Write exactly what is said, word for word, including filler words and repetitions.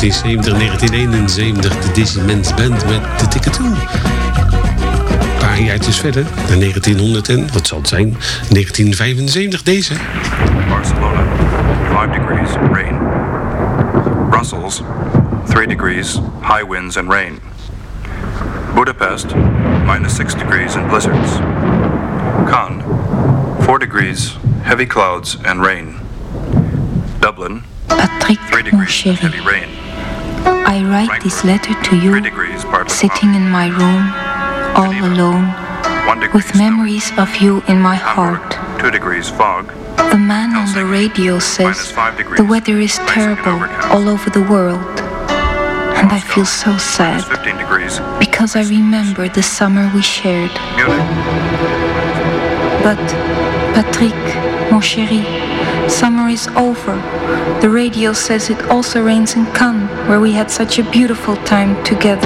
negentien zeventig, negentien eenenzeventig. De Dizzymen's Band met The Ticket To. Een paar jaartjes verder, naar negentienhonderd en, wat zal het zijn, negentien vijfenzeventig deze. Barcelona, five degrees, rain. Brussels, three degrees, high winds and rain. Budapest, minus six degrees and blizzards. Cannes, four degrees, heavy clouds and rain. Dublin, Patrick, three mon degrees, chéri, heavy rain. I write this letter to three you, degrees, partly sitting in my room, all alone, one degree with memories of you in my Hamburg, heart. two degrees fog. The man on the radio says the weather is terrible all over the world. And I feel so sad, fifteen degrees. because I remember the summer we shared. Munich, But, Patrick, mon chéri, summer is over. The radio says it also rains in Cannes, where we had such a beautiful time together.